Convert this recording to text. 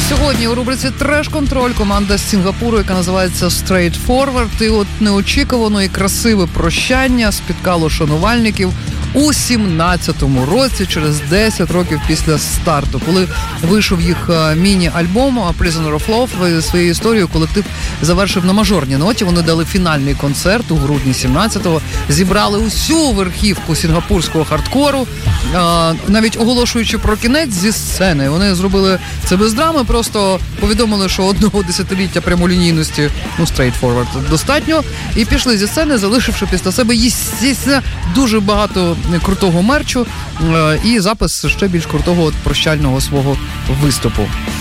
Сьогодні у рубриці «Треш-контроль» команда з Сінгапуру, яка називається Straight Forward. І от неочікувано і красиве прощання спіткало шанувальників у 17-му році, через 10 років після старту, коли вийшов їх міні-альбом «Prisoner of Love». Своєю історією колектив завершив на мажорній ноті. Вони дали фінальний концерт у грудні 17-го, зібрали усю верхівку сінгапурського хардкору, навіть оголошуючи про кінець зі сцени. Вони зробили це без драми, просто повідомили, що одного десятиліття прямолінійності, Straight Forward, достатньо, і пішли зі сцени, залишивши після себе, естественно, дуже багато крутого мерчу і запис ще більш крутого прощального свого виступу.